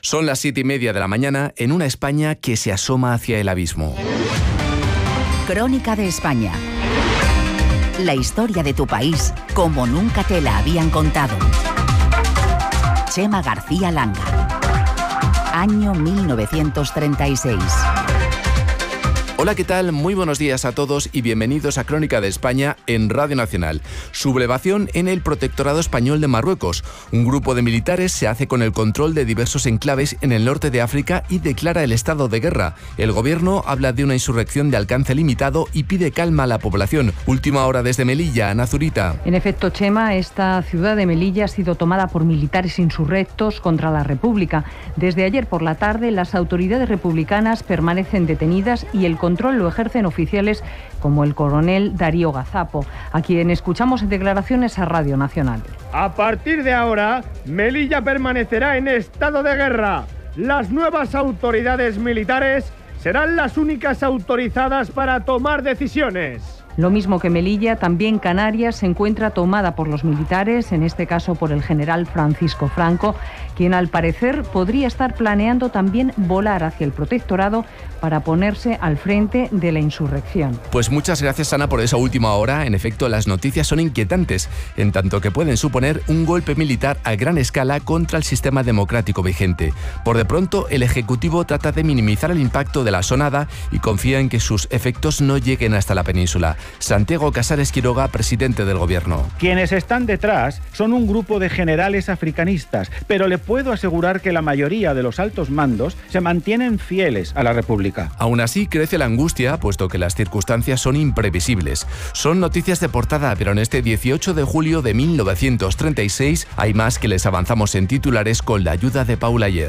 Son las 7:30 de la mañana en una España que se asoma hacia el abismo. Crónica de España. La historia de tu país como nunca te la habían contado. Chema García Langa. Año 1936. Hola, ¿qué tal? Muy buenos días a todos y bienvenidos a Crónica de España en Radio Nacional. Sublevación en el Protectorado Español de Marruecos. Un grupo de militares se hace con el control de diversos enclaves en el norte de África y declara el estado de guerra. El gobierno habla de una insurrección de alcance limitado y pide calma a la población. Última hora desde Melilla, Ana Zurita. En efecto, Chema, esta ciudad de Melilla ha sido tomada por militares insurrectos contra la República. Desde ayer por la tarde, las autoridades republicanas permanecen detenidas y el control lo ejercen oficiales como el coronel Darío Gazapo, a quien escuchamos en declaraciones a Radio Nacional. A partir de ahora, Melilla permanecerá en estado de guerra. Las nuevas autoridades militares serán las únicas autorizadas para tomar decisiones. Lo mismo que Melilla, también Canarias se encuentra tomada por los militares, en este caso por el general Francisco Franco, quien al parecer podría estar planeando también volar hacia el protectorado para ponerse al frente de la insurrección. Pues muchas gracias, Ana, por esa última hora. En efecto, las noticias son inquietantes, en tanto que pueden suponer un golpe militar a gran escala contra el sistema democrático vigente. Por de pronto, el Ejecutivo trata de minimizar el impacto de la sonada y confía en que sus efectos no lleguen hasta la península. Santiago Casares Quiroga, presidente del Gobierno. Quienes están detrás son un grupo de generales africanistas, pero le puedo asegurar que la mayoría de los altos mandos se mantienen fieles a la República. Aún así, crece la angustia, puesto que las circunstancias son imprevisibles. Son noticias de portada, pero en este 18 de julio de 1936 hay más que les avanzamos en titulares con la ayuda de Paula Ayer.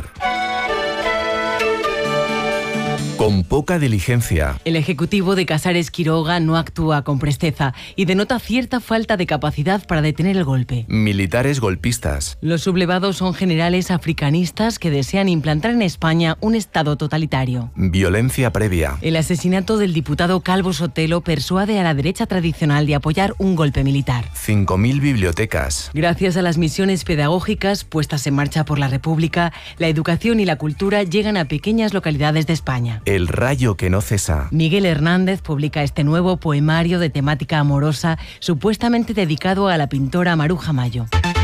Con poca diligencia. El ejecutivo de Casares Quiroga no actúa con presteza y denota cierta falta de capacidad para detener el golpe. Militares golpistas. Los sublevados son generales africanistas que desean implantar en España un estado totalitario. Violencia previa. El asesinato del diputado Calvo Sotelo persuade a la derecha tradicional de apoyar un golpe militar. 5.000 bibliotecas. Gracias a las misiones pedagógicas puestas en marcha por la República, la educación y la cultura llegan a pequeñas localidades de España. El rayo que no cesa. Miguel Hernández publica este nuevo poemario de temática amorosa, supuestamente dedicado a la pintora Maruja Mayo.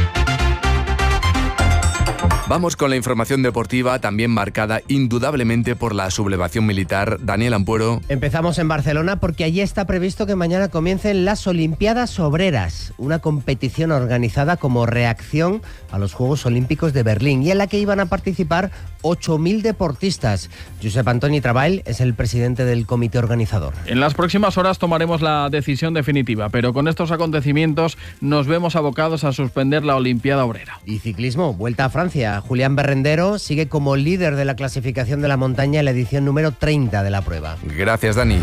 Vamos con la información deportiva, también marcada indudablemente por la sublevación militar. Daniel Ampuero. Empezamos en Barcelona porque allí está previsto que mañana comiencen las Olimpiadas Obreras, una competición organizada como reacción a los Juegos Olímpicos de Berlín y en la que iban a participar 8.000 deportistas. Josep Antoni Travall es el presidente del comité organizador. En las próximas horas tomaremos la decisión definitiva, pero con estos acontecimientos nos vemos abocados a suspender la Olimpiada Obrera. Y ciclismo, vuelta a Francia. Julián Berrendero sigue como líder de la clasificación de la montaña en la edición número 30 de la prueba. Gracias, Dani.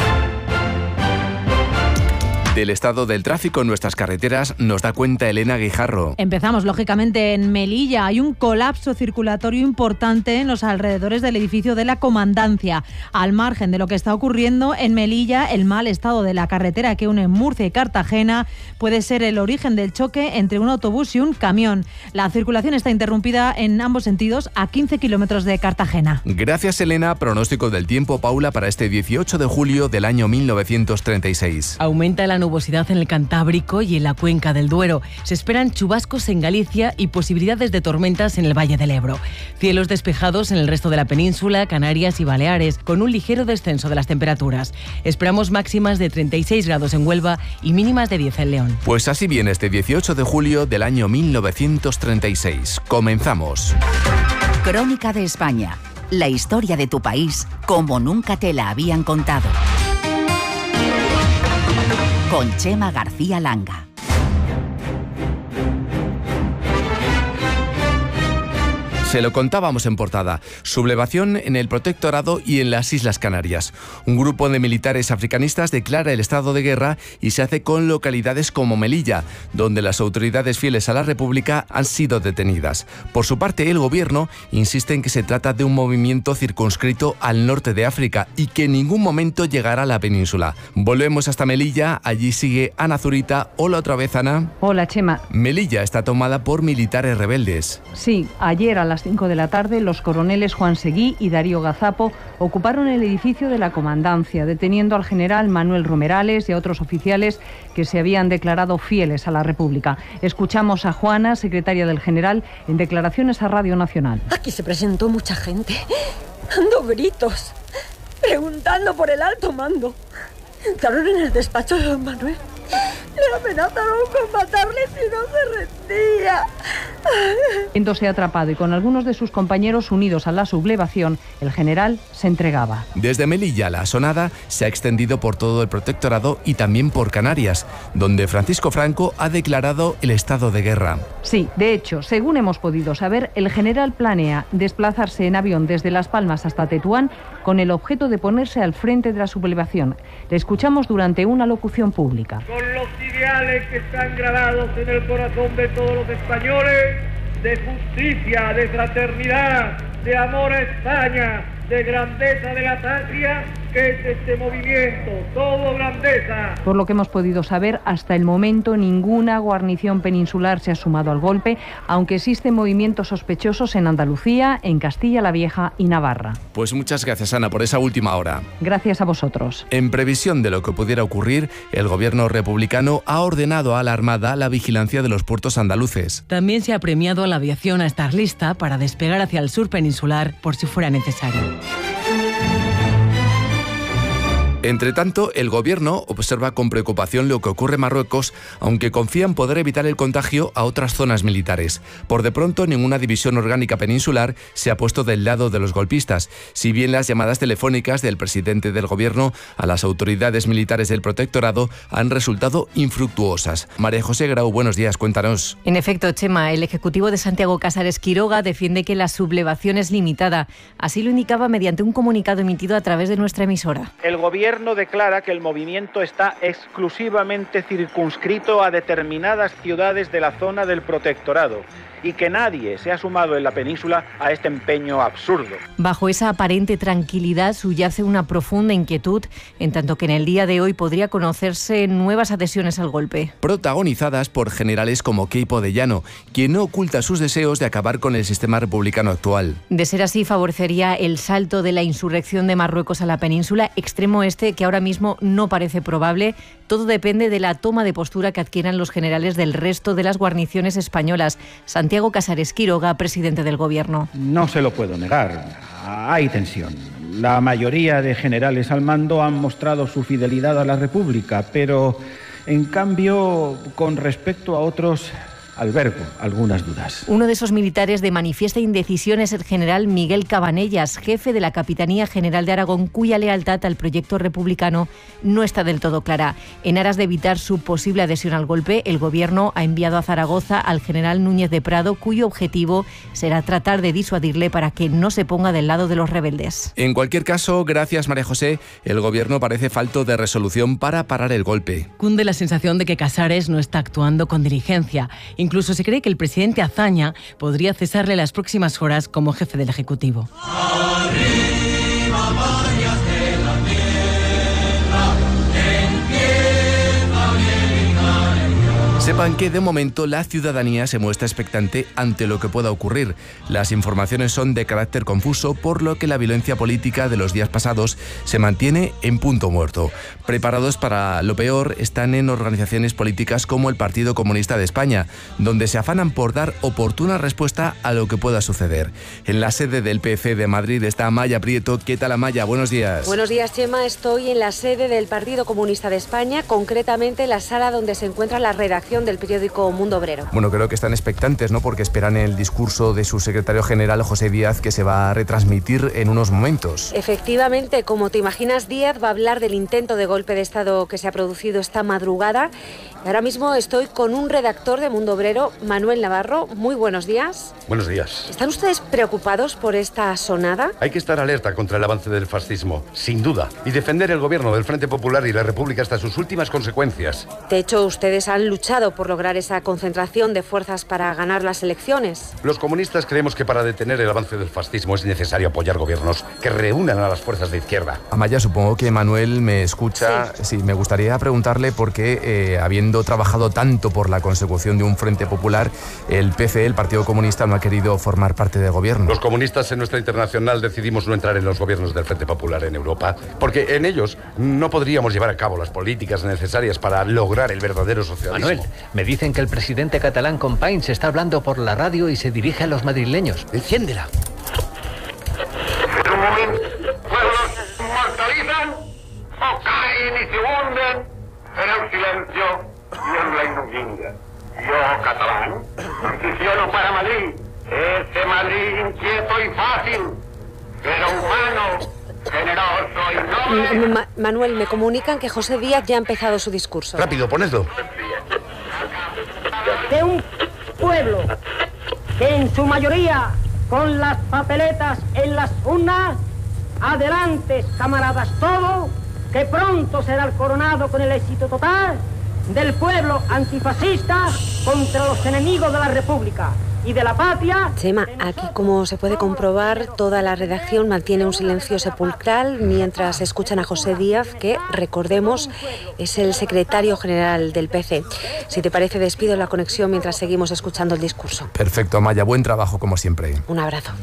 Del estado del tráfico en nuestras carreteras nos da cuenta Elena Guijarro. Empezamos, lógicamente, en Melilla. Hay un colapso circulatorio importante en los alrededores del edificio de la Comandancia. Al margen de lo que está ocurriendo en Melilla, el mal estado de la carretera que une Murcia y Cartagena puede ser el origen del choque entre un autobús y un camión. La circulación está interrumpida en ambos sentidos a 15 kilómetros de Cartagena. Gracias, Elena. Pronóstico del tiempo, Paula, para este 18 de julio del año 1936. Aumenta la nubosidad en el Cantábrico y en la cuenca del Duero. Se esperan chubascos en Galicia y posibilidades de tormentas en el Valle del Ebro. Cielos despejados en el resto de la península, Canarias y Baleares, con un ligero descenso de las temperaturas. Esperamos máximas de 36 grados en Huelva y mínimas de 10 en León. Pues así viene este 18 de julio del año 1936. Comenzamos. Crónica de España. La historia de tu país como nunca te la habían contado. Con Chema García Langa. Se lo contábamos en portada. Sublevación en el Protectorado y en las Islas Canarias. Un grupo de militares africanistas declara el estado de guerra y se hace con localidades como Melilla, donde las autoridades fieles a la República han sido detenidas. Por su parte, el gobierno insiste en que se trata de un movimiento circunscrito al norte de África y que en ningún momento llegará a la península. Volvemos hasta Melilla. Allí sigue Ana Zurita. Hola otra vez, Ana. Hola, Chema. Melilla está tomada por militares rebeldes. Sí, ayer a las las 5 de la tarde, los coroneles Juan Seguí y Darío Gazapo ocuparon el edificio de la comandancia, deteniendo al general Manuel Romerales y a otros oficiales que se habían declarado fieles a la República. Escuchamos a Juana, secretaria del general, en declaraciones a Radio Nacional. Aquí se presentó mucha gente, dando gritos, preguntando por el alto mando. Entraron en el despacho de don Manuel. Le amenazaron con matarle si no se rendía. Viéndose atrapado y con algunos de sus compañeros unidos a la sublevación, el general se entregaba. Desde Melilla, la sonada se ha extendido por todo el protectorado y también por Canarias, donde Francisco Franco ha declarado el estado de guerra. Sí, de hecho, según hemos podido saber, el general planea desplazarse en avión desde Las Palmas hasta Tetuán con el objeto de ponerse al frente de la sublevación. Le escuchamos durante una locución pública. Con los ideales que están grabados en el corazón de todos los españoles, de justicia, de fraternidad, de amor a España, de grandeza de la patria, que es este movimiento, todo grandeza. Por lo que hemos podido saber, hasta el momento ninguna guarnición peninsular se ha sumado al golpe, aunque existen movimientos sospechosos en Andalucía, en Castilla la Vieja y Navarra. Pues muchas gracias, Ana, por esa última hora. Gracias a vosotros. En previsión de lo que pudiera ocurrir, el gobierno republicano ha ordenado a la Armada la vigilancia de los puertos andaluces. También se ha premiado a la aviación a estar lista para despegar hacia el sur peninsular por si fuera necesario. Entre tanto, el gobierno observa con preocupación lo que ocurre en Marruecos, aunque confía en poder evitar el contagio a otras zonas militares. Por de pronto, ninguna división orgánica peninsular se ha puesto del lado de los golpistas, si bien las llamadas telefónicas del presidente del gobierno a las autoridades militares del protectorado han resultado infructuosas. María José Grau, buenos días, cuéntanos. En efecto, Chema, el ejecutivo de Santiago Casares Quiroga defiende que la sublevación es limitada. Así lo indicaba mediante un comunicado emitido a través de nuestra emisora. El gobierno declara que el movimiento está exclusivamente circunscrito a determinadas ciudades de la zona del protectorado y que nadie se ha sumado en la península a este empeño absurdo. Bajo esa aparente tranquilidad subyace una profunda inquietud, en tanto que en el día de hoy podría conocerse nuevas adhesiones al golpe. Protagonizadas por generales como Queipo de Llano, quien no oculta sus deseos de acabar con el sistema republicano actual. De ser así, favorecería el salto de la insurrección de Marruecos a la península, extremo este que ahora mismo no parece probable. Todo depende de la toma de postura que adquieran los generales del resto de las guarniciones españolas. Santiago Casares Quiroga, presidente del gobierno. No se lo puedo negar, hay tensión. La mayoría de generales al mando han mostrado su fidelidad a la República, pero en cambio, con respecto a otros, albergo algunas dudas. Uno de esos militares de manifiesta indecisión es el general Miguel Cabanellas, jefe de la Capitanía General de Aragón, cuya lealtad al proyecto republicano no está del todo clara. En aras de evitar su posible adhesión al golpe, el gobierno ha enviado a Zaragoza al general Núñez de Prado, cuyo objetivo será tratar de disuadirle para que no se ponga del lado de los rebeldes. En cualquier caso, gracias María José, el gobierno parece falto de resolución para parar el golpe. Cunde la sensación de que Casares no está actuando con diligencia. Incluso se cree que el presidente Azaña podría cesarle las próximas horas como jefe del Ejecutivo. Sepan que de momento la ciudadanía se muestra expectante ante lo que pueda ocurrir. Las informaciones son de carácter confuso, por lo que la violencia política de los días pasados se mantiene en punto muerto. Preparados para lo peor están en organizaciones políticas como el Partido Comunista de España, donde se afanan por dar oportuna respuesta a lo que pueda suceder. En la sede del PC de Madrid está Amaya Prieto. ¿Qué tal, Amaya? Buenos días. Buenos días, Chema. Estoy en la sede del Partido Comunista de España, concretamente en la sala donde se encuentra la redacción del periódico Mundo Obrero. Bueno, creo que están expectantes, ¿no? Porque esperan el discurso de su secretario general, José Díaz, que se va a retransmitir en unos momentos. Efectivamente, como te imaginas, Díaz va a hablar del intento de golpe de Estado que se ha producido esta madrugada. Ahora mismo estoy con un redactor de Mundo Obrero, Manuel Navarro. Muy buenos días. Buenos días. ¿Están ustedes preocupados por esta sonada? Hay que estar alerta contra el avance del fascismo, sin duda, y defender el gobierno del Frente Popular y la República hasta sus últimas consecuencias. De hecho, ustedes han luchado preocupado por lograr esa concentración de fuerzas para ganar las elecciones. Los comunistas creemos que para detener el avance del fascismo es necesario apoyar gobiernos que reúnan a las fuerzas de izquierda. Amaya, supongo que Manuel me escucha. Sí, me gustaría preguntarle por qué, habiendo trabajado tanto por la consecución de un frente popular, el PCE, el Partido Comunista, no ha querido formar parte del gobierno. Los comunistas en nuestra internacional decidimos no entrar en los gobiernos del Frente Popular en Europa, porque en ellos no podríamos llevar a cabo las políticas necesarias para lograr el verdadero socialismo. Manuel, me dicen que el presidente catalán Companys está hablando por la radio y se dirige a los madrileños. Enciéndela. Pueblos mortalizan o caen y se hunden en el silencio y en la ignominia. Yo, catalán, ambiciono para Madrid, ese Madrid inquieto y fácil, pero humano, generoso y noble. Manuel, me comunican que José Díaz ya ha empezado su discurso. Rápido, ponedlo. De un pueblo que en su mayoría, con las papeletas en las urnas, adelante, camaradas, todo, que pronto será el coronado con el éxito total del pueblo antifascista contra los enemigos de la República y de la patria. Chema, aquí, como se puede comprobar, toda la redacción mantiene un silencio sepulcral mientras escuchan a José Díaz, que, recordemos, es el secretario general del PC. Si te parece, despido la conexión mientras seguimos escuchando el discurso. Perfecto, Amaya, buen trabajo como siempre. Un abrazo.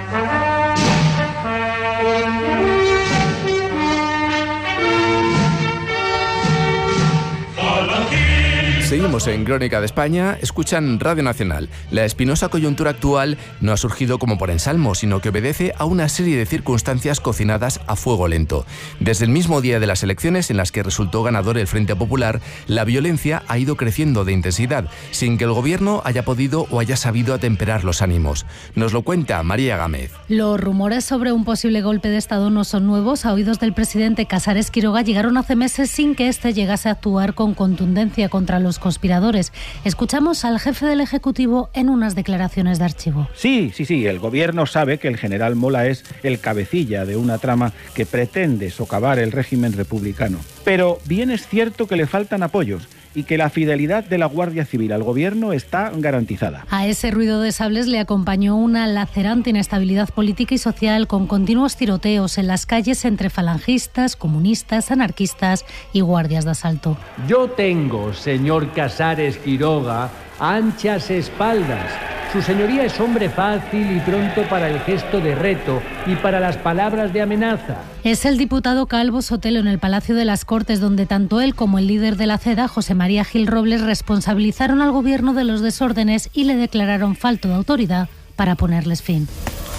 Seguimos en Crónica de España, escuchan Radio Nacional. La espinosa coyuntura actual no ha surgido como por ensalmo, sino que obedece a una serie de circunstancias cocinadas a fuego lento. Desde el mismo día de las elecciones, en las que resultó ganador el Frente Popular, la violencia ha ido creciendo de intensidad, sin que el gobierno haya podido o haya sabido atemperar los ánimos. Nos lo cuenta María Gámez. Los rumores sobre un posible golpe de Estado no son nuevos. A oídos del presidente Casares Quiroga llegaron hace meses sin que éste llegase a actuar con contundencia contra los conspiradores. Escuchamos al jefe del Ejecutivo en unas declaraciones de archivo. Sí, el gobierno sabe que el general Mola es el cabecilla de una trama que pretende socavar el régimen republicano. Pero bien es cierto que le faltan apoyos y que la fidelidad de la Guardia Civil al gobierno está garantizada. A ese ruido de sables le acompañó una lacerante inestabilidad política y social, con continuos tiroteos en las calles entre falangistas, comunistas, anarquistas y guardias de asalto. Yo tengo, señor Casares Quiroga, anchas espaldas. Su señoría es hombre fácil y pronto para el gesto de reto y para las palabras de amenaza. Es el diputado Calvo Sotelo en el Palacio de las Cortes, donde tanto él como el líder de la CEDA, José María Gil Robles, responsabilizaron al gobierno de los desórdenes y le declararon falto de autoridad para ponerles fin.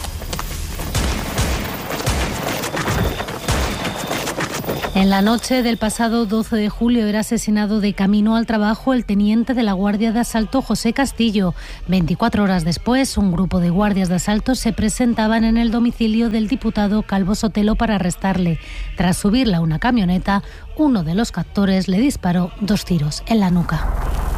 En la noche del pasado 12 de julio era asesinado de camino al trabajo el teniente de la Guardia de Asalto José Castillo. 24 horas después, un grupo de guardias de asalto se presentaban en el domicilio del diputado Calvo Sotelo para arrestarle. Tras subirla a una camioneta, uno de los captores le disparó 2 tiros en la nuca.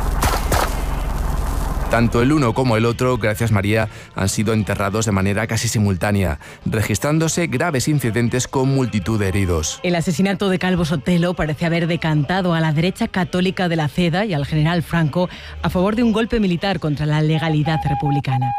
Tanto el uno como el otro, gracias María, han sido enterrados de manera casi simultánea, registrándose graves incidentes con multitud de heridos. El asesinato de Calvo Sotelo parece haber decantado a la derecha católica de la CEDA y al general Franco a favor de un golpe militar contra la legalidad republicana.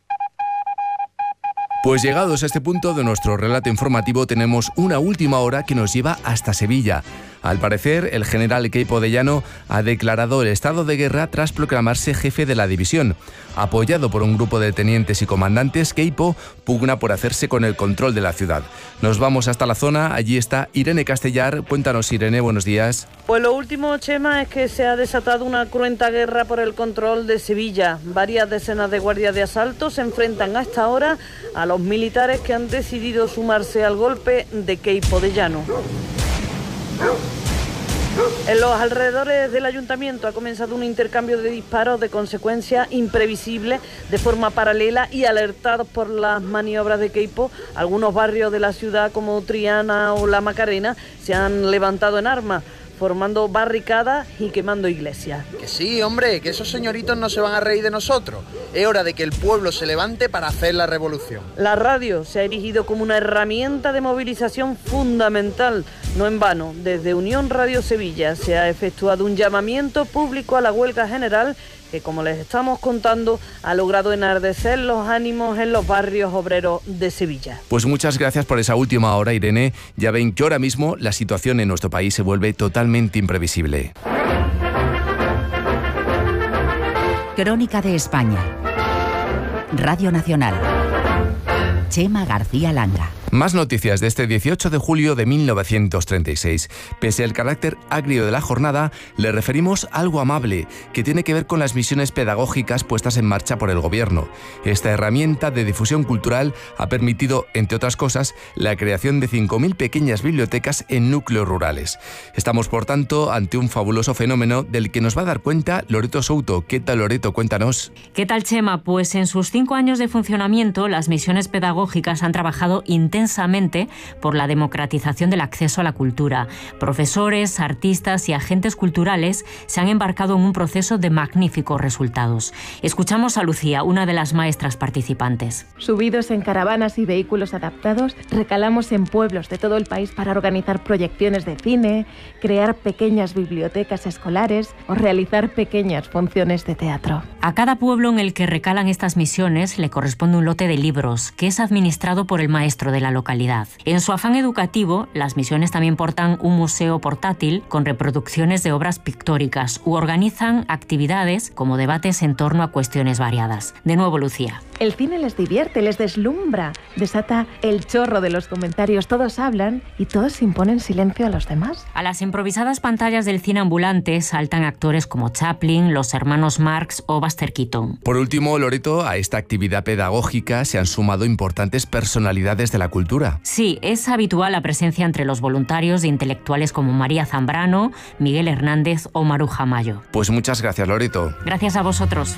Pues llegados a este punto de nuestro relato informativo, tenemos una última hora que nos lleva hasta Sevilla. Al parecer, el general Queipo de Llano ha declarado el estado de guerra tras proclamarse jefe de la división. Apoyado por un grupo de tenientes y comandantes, Queipo pugna por hacerse con el control de la ciudad. Nos vamos hasta la zona, allí está Irene Castellar. Cuéntanos, Irene, buenos días. Pues lo último, Chema, es que se ha desatado una cruenta guerra por el control de Sevilla. Varias decenas de guardias de asalto se enfrentan a esta hora a los militares que han decidido sumarse al golpe de Queipo de Llano. En los alrededores del ayuntamiento ha comenzado un intercambio de disparos de consecuencia imprevisible de forma paralela y alertados por las maniobras de Queipo. Algunos barrios de la ciudad como Triana o La Macarena se han levantado en armas. formando barricadas y quemando iglesias. Que sí, hombre, que esos señoritos no se van a reír de nosotros. Es hora de que el pueblo se levante para hacer la revolución. La radio se ha erigido como una herramienta de movilización fundamental. No en vano, desde Unión Radio Sevilla se ha efectuado un llamamiento público a la huelga general que, como les estamos contando, ha logrado enardecer los ánimos en los barrios obreros de Sevilla. Pues muchas gracias por esa última hora, Irene. Ya ven que ahora mismo la situación en nuestro país se vuelve totalmente imprevisible. Crónica de España. Radio Nacional. Chema García Langa. Más noticias de este 18 de julio de 1936. Pese al carácter agrio de la jornada, le referimos a algo amable, que tiene que ver con las misiones pedagógicas puestas en marcha por el gobierno. Esta herramienta de difusión cultural ha permitido, entre otras cosas, la creación de 5.000 pequeñas bibliotecas en núcleos rurales. Estamos, por tanto, ante un fabuloso fenómeno del que nos va a dar cuenta Loreto Souto. ¿Qué tal, Loreto? Cuéntanos. ¿Qué tal, Chema? Pues en sus 5 años de funcionamiento, las misiones pedagógicas han trabajado intensamente por la democratización del acceso a la cultura. Profesores, artistas y agentes culturales se han embarcado en un proceso de magníficos resultados. Escuchamos a Lucía, una de las maestras participantes. Subidos en caravanas y vehículos adaptados, recalamos en pueblos de todo el país para organizar proyecciones de cine, crear pequeñas bibliotecas escolares o realizar pequeñas funciones de teatro. A cada pueblo en el que recalan estas misiones le corresponde un lote de libros, que es administrado por el maestro de la localidad. En su afán educativo, las misiones también portan un museo portátil con reproducciones de obras pictóricas u organizan actividades como debates en torno a cuestiones variadas. De nuevo, Lucía. El cine les divierte, les deslumbra, desata el chorro de los comentarios. Todos hablan y todos imponen silencio a los demás. A las improvisadas pantallas del cine ambulante saltan actores como Chaplin, los hermanos Marx o Buster Keaton. Por último, Loreto, a esta actividad pedagógica se han sumado importantes personalidades de la cultura. Sí, es habitual la presencia entre los voluntarios de intelectuales como María Zambrano, Miguel Hernández o Maruja Mayo. Pues muchas gracias, Loreto. Gracias a vosotros.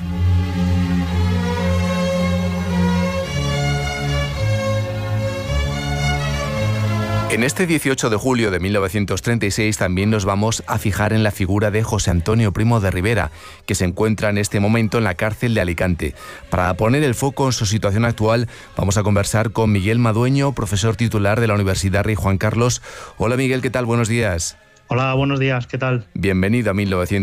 En este 18 de julio de 1936 también nos vamos a fijar en la figura de José Antonio Primo de Rivera, que se encuentra en este momento en la cárcel de Alicante. Para poner el foco en su situación actual, vamos a conversar con Miguel Madueño, profesor titular de la Universidad Rey Juan Carlos. Hola Miguel, ¿qué tal? Buenos días. Hola, buenos días, ¿qué tal? Bienvenido a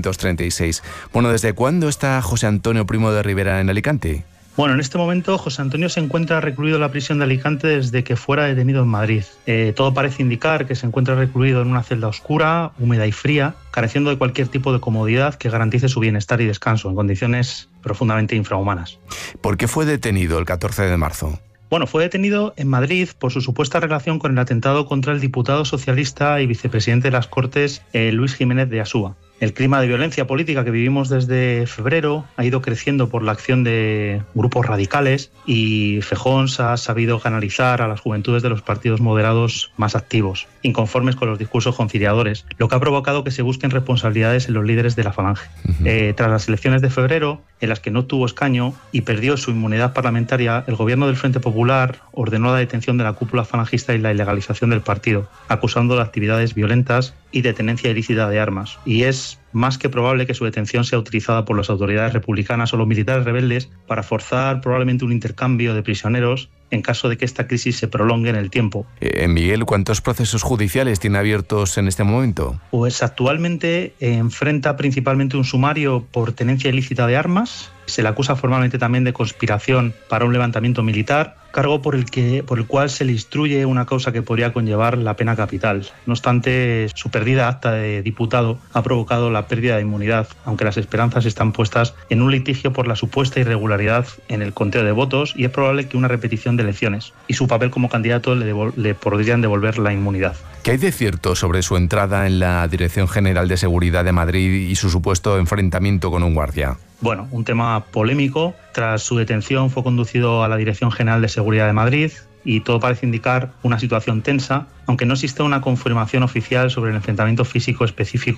1936. Bueno, ¿desde cuándo está José Antonio Primo de Rivera en Alicante? Bueno, en este momento José Antonio se encuentra recluido en la prisión de Alicante desde que fuera detenido en Madrid. Todo parece indicar que se encuentra recluido en una celda oscura, húmeda y fría, careciendo de cualquier tipo de comodidad que garantice su bienestar y descanso, en condiciones profundamente infrahumanas. ¿Por qué fue detenido el 14 de marzo? Bueno, fue detenido en Madrid por su supuesta relación con el atentado contra el diputado socialista y vicepresidente de las Cortes, Luis Jiménez de Asúa. El clima de violencia política que vivimos desde febrero ha ido creciendo por la acción de grupos radicales y Feijóo ha sabido canalizar a las juventudes de los partidos moderados más activos, inconformes con los discursos conciliadores, lo que ha provocado que se busquen responsabilidades en los líderes de la Falange. Tras las elecciones de febrero, en las que no tuvo escaño y perdió su inmunidad parlamentaria, el gobierno del Frente Popular ordenó la detención de la cúpula falangista y la ilegalización del partido, acusando de actividades violentas y de tenencia ilícita de armas. Y es más que probable que su detención sea utilizada por las autoridades republicanas o los militares rebeldes para forzar probablemente un intercambio de prisioneros en caso de que esta crisis se prolongue en el tiempo. Miguel, ¿cuántos procesos judiciales tiene abiertos en este momento? Pues actualmente enfrenta principalmente un sumario por tenencia ilícita de armas. Se le acusa formalmente también de conspiración para un levantamiento militar, cargo por el cual se le instruye una causa que podría conllevar la pena capital. No obstante, su perdida acta de diputado ha provocado la pérdida de inmunidad, aunque las esperanzas están puestas en un litigio por la supuesta irregularidad en el conteo de votos y es probable que una repetición de elecciones y su papel como candidato le podrían devolver la inmunidad. ¿Qué hay de cierto sobre su entrada en la Dirección General de Seguridad de Madrid y su supuesto enfrentamiento con un guardia? Bueno, un tema polémico. Tras su detención fue conducido a la Dirección General de Seguridad de Madrid y todo parece indicar una situación tensa, aunque no existe una confirmación oficial sobre el enfrentamiento físico específico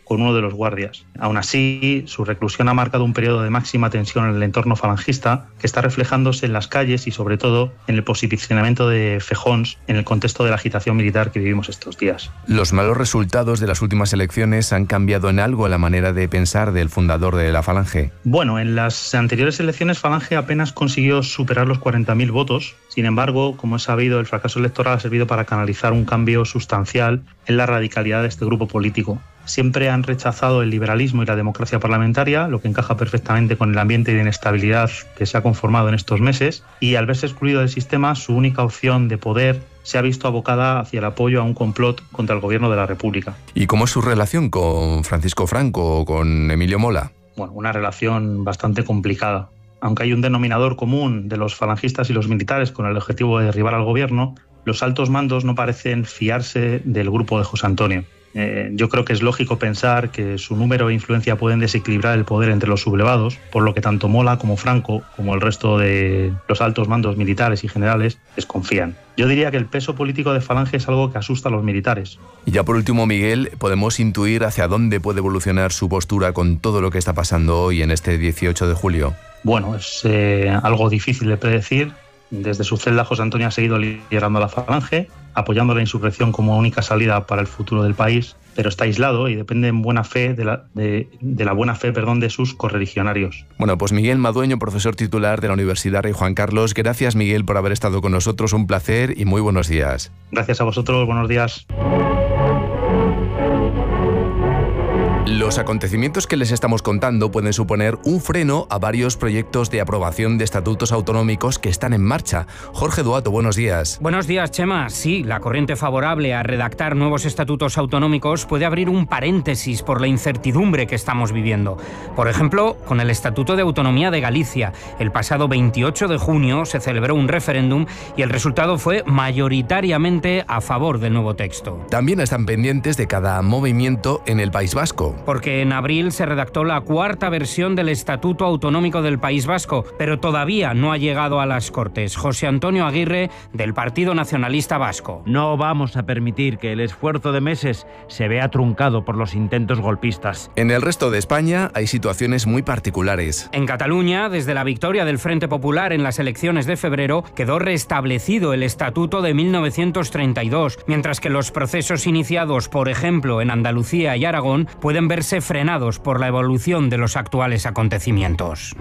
con uno de los guardias. Aún así, su reclusión ha marcado un periodo de máxima tensión en el entorno falangista que está reflejándose en las calles y sobre todo en el posicionamiento de Fejons en el contexto de la agitación militar que vivimos estos días. ¿Los malos resultados de las últimas elecciones han cambiado en algo la manera de pensar del fundador de la Falange? Bueno, en las anteriores elecciones Falange apenas consiguió superar los 40.000 votos. Sin embargo, como es sabido, el fracaso electoral ha servido para canalizar un cambio sustancial en la radicalidad de este grupo político. Siempre han rechazado el liberalismo y la democracia parlamentaria, lo que encaja perfectamente con el ambiente de inestabilidad que se ha conformado en estos meses, y al verse excluido del sistema, su única opción de poder se ha visto abocada hacia el apoyo a un complot contra el gobierno de la República. ¿Y cómo es su relación con Francisco Franco o con Emilio Mola? Bueno, una relación bastante complicada. Aunque hay un denominador común de los falangistas y los militares con el objetivo de derribar al gobierno, los altos mandos no parecen fiarse del grupo de José Antonio. Yo creo que es lógico pensar que su número e influencia pueden desequilibrar el poder entre los sublevados, por lo que tanto Mola como Franco, como el resto de los altos mandos militares y generales, desconfían. Yo diría que el peso político de Falange es algo que asusta a los militares. Y ya por último, Miguel, ¿podemos intuir hacia dónde puede evolucionar su postura con todo lo que está pasando hoy en este 18 de julio? Bueno, es algo difícil de predecir. Desde su celda, José Antonio ha seguido liderando a la Falange, apoyando la insurrección como única salida para el futuro del país, pero está aislado y depende en buena fe de la buena fe de sus correligionarios. Bueno, pues Miguel Madueño, profesor titular de la Universidad Rey Juan Carlos. Gracias, Miguel, por haber estado con nosotros. Un placer y muy buenos días. Gracias a vosotros, buenos días. Los acontecimientos que les estamos contando pueden suponer un freno a varios proyectos de aprobación de estatutos autonómicos que están en marcha. Jorge Duato, buenos días. Buenos días, Chema. Sí, la corriente favorable a redactar nuevos estatutos autonómicos puede abrir un paréntesis por la incertidumbre que estamos viviendo. Por ejemplo, con el Estatuto de Autonomía de Galicia. El pasado 28 de junio se celebró un referéndum y el resultado fue mayoritariamente a favor del nuevo texto. También están pendientes de cada movimiento en el País Vasco. Porque en abril se redactó la cuarta versión del Estatuto Autonómico del País Vasco, pero todavía no ha llegado a las Cortes. José Antonio Aguirre, del Partido Nacionalista Vasco. No vamos a permitir que el esfuerzo de meses se vea truncado por los intentos golpistas. En el resto de España hay situaciones muy particulares. En Cataluña, desde la victoria del Frente Popular en las elecciones de febrero, quedó restablecido el Estatuto de 1932, mientras que los procesos iniciados, por ejemplo, en Andalucía y Aragón, pueden verse frenados por la evolución de los actuales acontecimientos.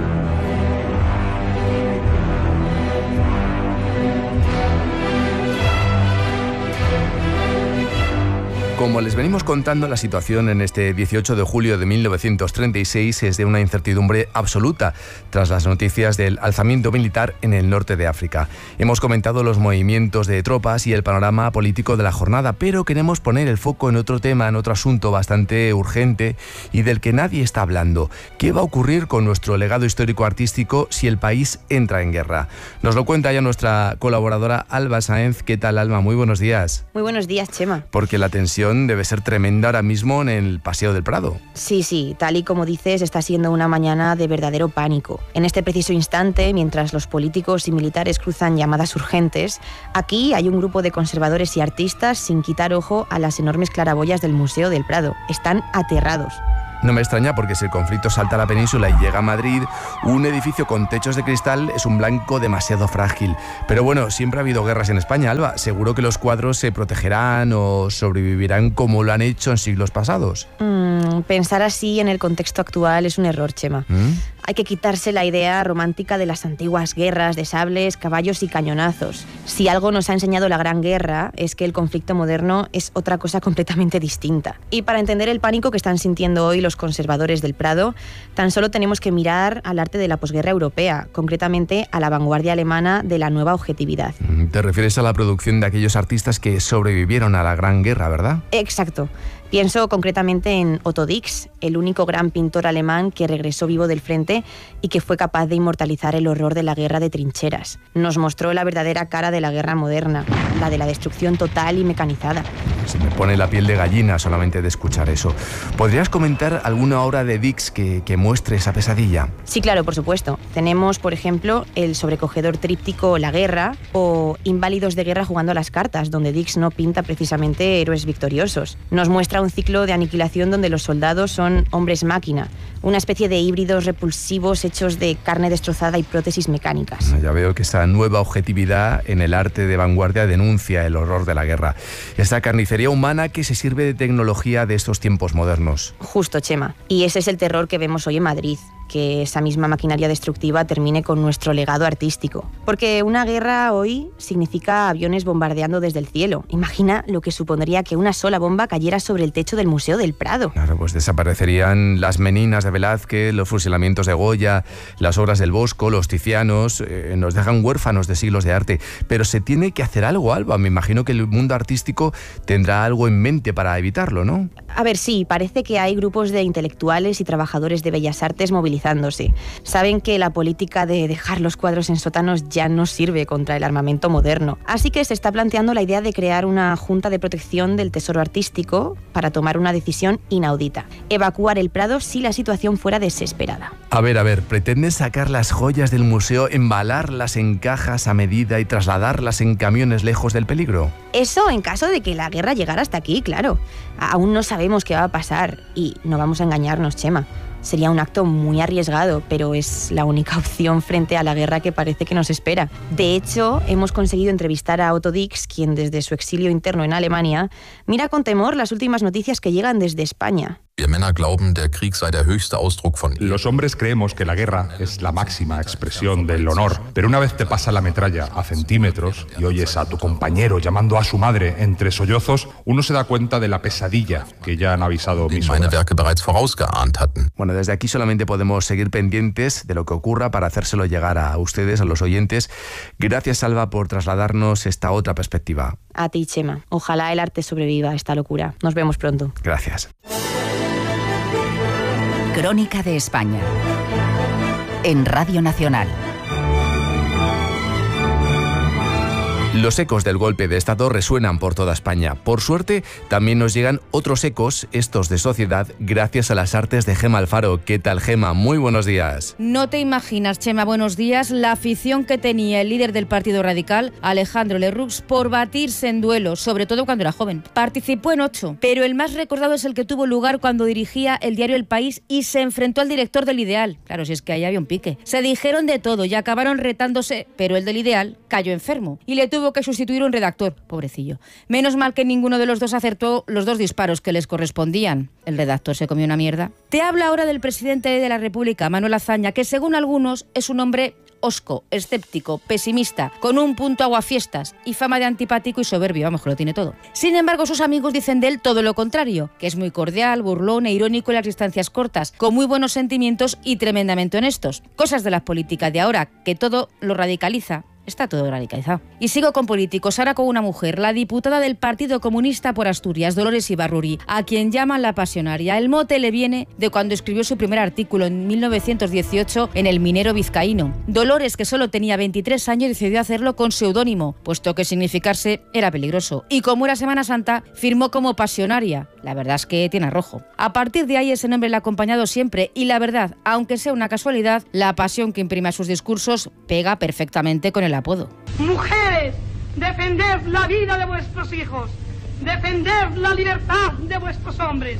Como les venimos contando, la situación en este 18 de julio de 1936 es de una incertidumbre absoluta tras las noticias del alzamiento militar en el norte de África. Hemos comentado los movimientos de tropas y el panorama político de la jornada, pero queremos poner el foco en otro tema, en otro asunto bastante urgente y del que nadie está hablando. ¿Qué va a ocurrir con nuestro legado histórico-artístico si el país entra en guerra? Nos lo cuenta ya nuestra colaboradora Alba Sáenz. ¿Qué tal, Alba? Muy buenos días. Muy buenos días, Chema. Porque la tensión debe ser tremenda ahora mismo en el Paseo del Prado. Sí, tal y como dices, está siendo una mañana de verdadero pánico. En este preciso instante, mientras los políticos y militares cruzan llamadas urgentes, aquí hay un grupo de conservadores y artistas sin quitar ojo a las enormes claraboyas del Museo del Prado. Están aterrados. No me extraña porque si el conflicto salta a la península y llega a Madrid, un edificio con techos de cristal es un blanco demasiado frágil. Pero bueno, siempre ha habido guerras en España, Alba. Seguro que los cuadros se protegerán o sobrevivirán como lo han hecho en siglos pasados. Pensar así en el contexto actual es un error, Chema. Hay que quitarse la idea romántica de las antiguas guerras de sables, caballos y cañonazos. Si algo nos ha enseñado la Gran Guerra es que el conflicto moderno es otra cosa completamente distinta. Y para entender el pánico que están sintiendo hoy los conservadores del Prado, tan solo tenemos que mirar al arte de la posguerra europea, concretamente a la vanguardia alemana de la nueva objetividad. ¿Te refieres a la producción de aquellos artistas que sobrevivieron a la Gran Guerra, verdad? Exacto. Pienso concretamente en Otto Dix, el único gran pintor alemán que regresó vivo del frente y que fue capaz de inmortalizar el horror de la guerra de trincheras. Nos mostró la verdadera cara de la guerra moderna, la de la destrucción total y mecanizada. Se me pone la piel de gallina solamente de escuchar eso. ¿Podrías comentar alguna obra de Dix que muestre esa pesadilla? Sí, claro, por supuesto. Tenemos, por ejemplo, el sobrecogedor tríptico La Guerra o Inválidos de Guerra jugando a las cartas, donde Dix no pinta precisamente héroes victoriosos. Nos muestra un ciclo de aniquilación donde los soldados son hombres máquina, una especie de híbridos repulsivos hechos de carne destrozada y prótesis mecánicas. Ya veo que esa nueva objetividad en el arte de vanguardia denuncia el horror de la guerra. Esa carnicería humana que se sirve de tecnología de estos tiempos modernos. Justo, Chema. Y ese es el terror que vemos hoy en Madrid, que esa misma maquinaria destructiva termine con nuestro legado artístico. Porque una guerra hoy significa aviones bombardeando desde el cielo. Imagina lo que supondría que una sola bomba cayera sobre el techo del Museo del Prado. Claro, pues desaparecerían las meninas de Velázquez, los fusilamientos de Goya, las obras del Bosco, los Ticianos. Nos dejan huérfanos de siglos de arte. Pero se tiene que hacer algo, Alba. Me imagino que el mundo artístico tendrá algo en mente para evitarlo, ¿no? A ver, sí, parece que hay grupos de intelectuales y trabajadores de bellas artes movilizándose. Saben que la política de dejar los cuadros en sótanos ya no sirve contra el armamento moderno. Así que se está planteando la idea de crear una junta de protección del tesoro artístico para tomar una decisión inaudita: evacuar el Prado si la situación fuera desesperada. A ver, ¿pretenden sacar las joyas del museo, embalarlas en cajas a medida y trasladarlas en camiones lejos del peligro? Eso en caso de que la guerra llegara hasta aquí, claro. Aún no sabemos qué va a pasar y no vamos a engañarnos, Chema. Sería un acto muy arriesgado, pero es la única opción frente a la guerra que parece que nos espera. De hecho, hemos conseguido entrevistar a Otto Dix, quien desde su exilio interno en Alemania mira con temor las últimas noticias que llegan desde España. Los hombres creemos que la guerra es la máxima expresión del honor, pero una vez te pasa la metralla a centímetros y oyes a tu compañero llamando a su madre entre sollozos, uno se da cuenta de la pesadilla que ya han avisado mis obras. Bueno, desde aquí solamente podemos seguir pendientes de lo que ocurra para hacérselo llegar a ustedes, a los oyentes. Gracias, Alba, por trasladarnos esta otra perspectiva. A ti, Chema. Ojalá el arte sobreviva a esta locura. Nos vemos pronto. Gracias. Crónica de España en Radio Nacional. Los ecos del golpe de Estado resuenan por toda España. Por suerte, también nos llegan otros ecos, estos de sociedad, gracias a las artes de Gema Alfaro. ¿Qué tal, Gema? Muy buenos días. No te imaginas, Chema, buenos días, la afición que tenía el líder del Partido Radical, Alejandro Lerroux, por batirse en duelo, sobre todo cuando era joven. Participó en 8, pero el más recordado es el que tuvo lugar cuando dirigía el diario El País y se enfrentó al director del Ideal. Claro, si es que ahí había un pique. Se dijeron de todo y acabaron retándose, pero el del Ideal cayó enfermo y le tuvo que sustituir un redactor, pobrecillo. Menos mal que ninguno de los dos acertó los 2 disparos que les correspondían. El redactor se comió una mierda. Te habla ahora del presidente de la República, Manuel Azaña, que según algunos es un hombre hosco, escéptico, pesimista, con un punto aguafiestas y fama de antipático y soberbio, vamos, que lo tiene todo. Sin embargo, sus amigos dicen de él todo lo contrario, que es muy cordial, burlón e irónico en las distancias cortas, con muy buenos sentimientos y tremendamente honestos. Cosas de la política de ahora, que todo lo radicaliza. Está todo radicalizado. Y sigo con políticos, ahora con una mujer, la diputada del Partido Comunista por Asturias, Dolores Ibarruri, a quien llaman la pasionaria. El mote le viene de cuando escribió su primer artículo en 1918 en El Minero Vizcaíno. Dolores, que solo tenía 23 años, decidió hacerlo con seudónimo, puesto que significarse era peligroso. Y como era Semana Santa, firmó como pasionaria. La verdad es que tiene arrojo. A partir de ahí ese nombre le ha acompañado siempre y la verdad, aunque sea una casualidad, la pasión que imprime a sus discursos pega perfectamente con el apodo. Mujeres, defended la vida de vuestros hijos, defended la libertad de vuestros hombres.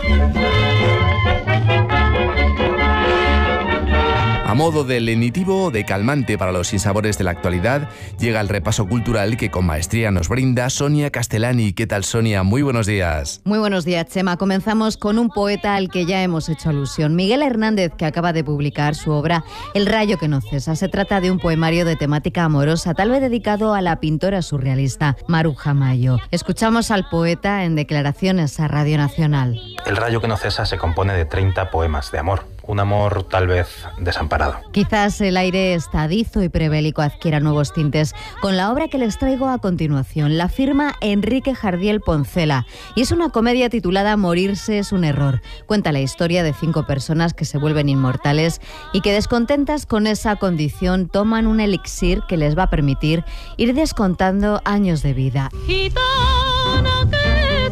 A modo de lenitivo, de calmante para los sinsabores de la actualidad, llega el repaso cultural que con maestría nos brinda Sonia Castellani. ¿Qué tal, Sonia? Muy buenos días. Muy buenos días, Chema. Comenzamos con un poeta al que ya hemos hecho alusión, Miguel Hernández, que acaba de publicar su obra El rayo que no cesa. Se trata de un poemario de temática amorosa, tal vez dedicado a la pintora surrealista Maruja Mayo. Escuchamos al poeta en declaraciones a Radio Nacional. El rayo que no cesa se compone de 30 poemas de amor. Un amor tal vez desamparado. Quizás el aire estadizo y prebélico adquiera nuevos tintes con la obra que les traigo a continuación. La firma Enrique Jardiel Poncela y es una comedia titulada Morirse es un error. Cuenta la historia de 5 personas que se vuelven inmortales y que, descontentas con esa condición, toman un elixir que les va a permitir ir descontando años de vida. Gitana que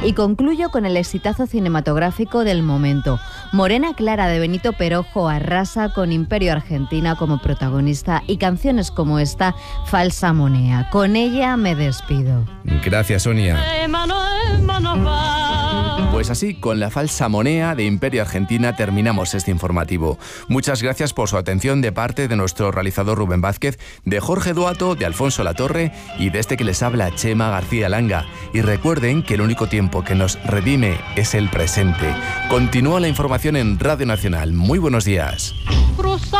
Y concluyo con el exitazo cinematográfico del momento. Morena Clara de Benito Perojo arrasa con Imperio Argentina como protagonista y canciones como esta, Falsa Moneda. Con ella me despido. Gracias, Sonia. Pues así, con la Falsa Moneda de Imperio Argentina terminamos este informativo. Muchas gracias por su atención de parte de nuestro realizador Rubén Vázquez, de Jorge Duato, de Alfonso Latorre y de este que les habla, Chema García Langa. Y recuerden que el único tiempo que nos redime es el presente. Continúa la información en Radio Nacional. Muy buenos días.